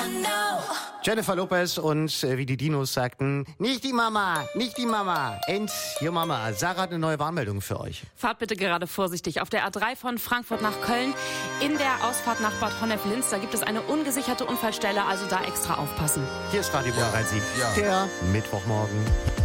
Jennifer Lopez und wie die Dinos sagten, nicht die Mama, nicht die Mama, and your Mama. Sarah hat eine neue Warnmeldung für euch. Fahrt bitte gerade vorsichtig. Auf der A3 von Frankfurt nach Köln in der Ausfahrt nach Bad Honnef-Linz, da gibt es eine ungesicherte Unfallstelle, also da extra aufpassen. Hier ist Radio Boah, der Mittwochmorgen.